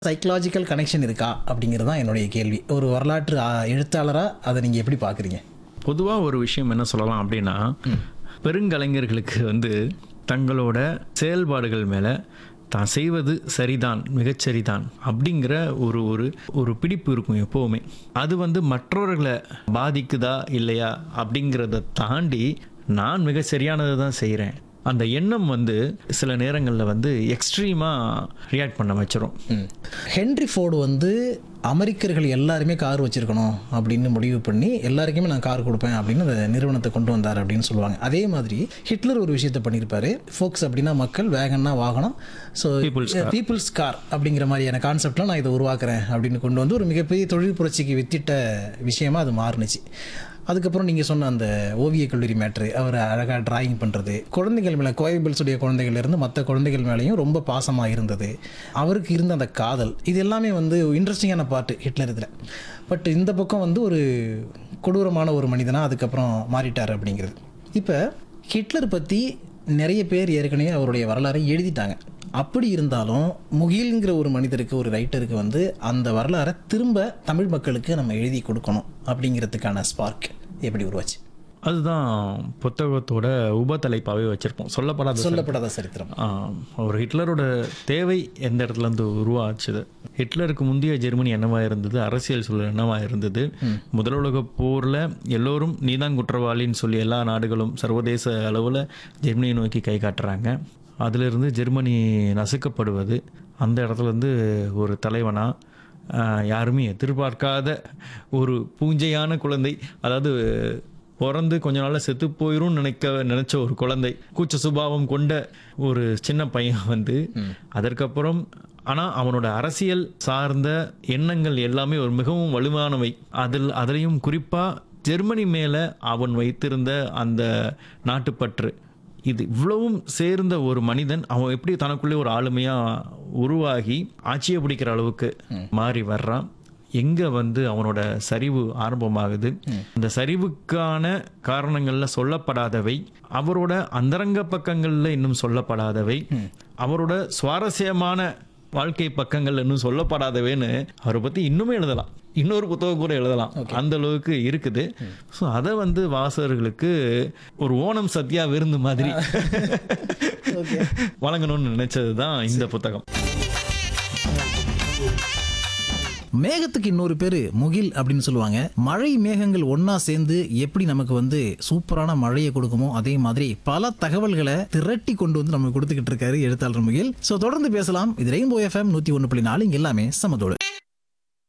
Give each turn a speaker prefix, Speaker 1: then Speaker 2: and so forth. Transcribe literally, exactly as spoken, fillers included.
Speaker 1: Psychological connection இருக்கா அப்படிங்கிறது தான் என்னுடைய கேள்வி. ஒரு வரலாற்று ஆ, எழுத்தாளரா அதை நீங்க எப்படி பாக்குறீங்க?
Speaker 2: பொதுவாக ஒரு விஷயம் என்ன சொல்லலாம் அப்படின்னா, பெருங்கலைஞர்களுக்கு வந்து தங்களோட செயல்பாடுகள் மேலே தான் செய்வது சரிதான், மிகச்சரிதான் அப்படிங்கிற ஒரு ஒரு ஒரு பிடிப்பு இருக்கும் எப்போவுமே. அது வந்து மற்றவர்களை பாதிக்குதா இல்லையா அப்படிங்கிறத தாண்டி நான் மிக சரியானதை தான் செய்கிறேன். அந்த எண்ணம் வந்து சில நேரங்களில் வந்து எக்ஸ்ட்ரீமாக ரியாக்ட் பண்ண வச்சிரும்.
Speaker 1: ஹென்ரி ஃபோர்டு வந்து அமெரிக்கர்கள் எல்லாருமே கார் வச்சிருக்கணும் அப்படின்னு முடிவு பண்ணி எல்லாருக்குமே நான் கார் கொடுப்பேன் அப்படின்னு அந்த நிறுவனத்தை கொண்டு வந்தார் அப்படின்னு சொல்லுவாங்க. அதே மாதிரி ஹிட்லர் ஒரு விஷயத்தை பண்ணியிருப்பாரு. ஃபோக்ஸ் அப்படின்னா மக்கள், வேகன்னா வாகனம், ஸோ பீப்புள்ஸ் கார் அப்படிங்கிற மாதிரியான கான்செப்ட்லாம் நான் இதை உருவாக்குறேன் அப்படின்னு கொண்டு வந்து ஒரு மிகப்பெரிய தொழில் புரட்சிக்கு வித்திட்ட விஷயமா அது மாறுனுச்சு. அதுக்கப்புறம் நீங்கள் சொன்ன அந்த ஓவிய கல்லூரி மேட்ரு, அவர் அழகாக டிராயிங் பண்ணுறது, குழந்தைகள் மேலே, கோயபிள்ஸுடைய குழந்தைகள்லேருந்து மற்ற குழந்தைகள் மேலேயும் ரொம்ப பாசமாக இருந்தது, அவருக்கு இருந்த அந்த காதல், இது எல்லாமே வந்து இன்ட்ரெஸ்டிங்கான பார்ட்டு ஹிட்லர் இதில். பட் இந்த பக்கம் வந்து ஒரு கொடூரமான ஒரு மனிதனாக அதுக்கப்புறம் மாறிட்டார் அப்படிங்கிறது. இப்போ ஹிட்லர் பற்றி நிறைய பேர் ஏற்கனவே அவருடைய வரலாறை எழுதிட்டாங்க. அப்படி இருந்தாலும் முகில்ங்கிற ஒரு மனிதருக்கு, ஒரு ரைட்டருக்கு வந்து அந்த வரலாறை திரும்ப தமிழ் மக்களுக்கு நம்ம எழுதி கொடுக்கணும் அப்படிங்கிறதுக்கான ஸ்பார்க் எப்படி உருவாச்சு?
Speaker 2: அதுதான் புத்தகத்தோட உபத்தலைப்பாகவே வச்சுருப்போம், சொல்லப்படாத
Speaker 1: சொல்லப்படாத சரித்திரம்.
Speaker 2: ஒரு ஹிட்லரோட தேவை எந்த இடத்துல இருந்து உருவாச்சுது, ஹிட்லருக்கு முந்தைய ஜெர்மனி என்னவாக இருந்தது, அரசியல் சூழல் என்னவாக இருந்தது, முதல் உலக போரில் எல்லோரும் நீதான் குற்றவாளின்னு சொல்லி எல்லா நாடுகளும் சர்வதேச அளவில் ஜெர்மனியை நோக்கி கை காட்டுறாங்க. அதிலிருந்து ஜெர்மனி நசுக்கப்படுவது, அந்த இடத்துலேருந்து ஒரு தலைவனாக யாருமே எதிர்பார்க்காத ஒரு பூஞ்சையான குழந்தை, அதாவது பிறந்து கொஞ்ச நாளில் செத்து போயிரும் நினைக்க நினைச்ச ஒரு குழந்தை, கூச்ச சுபாவம் கொண்ட ஒரு சின்ன பையன் வந்து அதற்கப்புறம், ஆனால் அவனோட அரசியல் சார்ந்த எண்ணங்கள் எல்லாமே ஒரு மிகவும் வலுவானவை. அதில் அதிலையும் குறிப்பாக ஜெர்மனி மேலே அவன் வைத்திருந்த அந்த நாட்டுப்பற்று, இது இவ்வளவும் சேர்ந்த ஒரு மனிதன் அவன் எப்படி தனக்குள்ளே ஒரு ஆளுமையாக உருவாகி ஆட்சியை பிடிக்கிற அளவுக்கு மாறி வர்றான். எங்கே வந்து அவனோட சரிவு ஆரம்பமாகுது, அந்த சரிவுக்கான காரணங்களில் சொல்லப்படாதவை, அவரோட அந்தரங்க பக்கங்களில் இன்னும் சொல்லப்படாதவை, அவரோட சுவாரஸ்யமான வாழ்க்கை பக்கங்கள் இன்னும் சொல்லப்படாதவைன்னு அவரை பற்றி இன்னுமே எழுதலாம், இன்னொரு புத்தகம் கூட எழுதலாம், அந்த அளவுக்கு இருக்குது. ஸோ அதை வந்து வாசகர்களுக்கு ஒரு ஓணம் சத்யா விருந்து மாதிரி வழங்கணும்னு நினைச்சது தான் இந்த புத்தகம்.
Speaker 1: மேகத்துக்கு இன்னொரு பேரு முகில் அப்படின்னு சொல்லுவாங்க. மழை மேகங்கள் ஒன்னா சேர்ந்து எப்படி நமக்கு வந்து சூப்பரான மழையை கொடுக்குமோ அதே மாதிரி பல தகவல்களை திரட்டி கொண்டு வந்து நமக்கு கொடுத்துக்கிட்டு இருக்காரு எழுத்தாளர் முகில். ஸோ தொடர்ந்து பேசலாம். இது ரெயின்போ எஃப்எம் நூத்தி ஒன்று புள்ளி நாலு, இங்க எல்லாமே சமதோடு.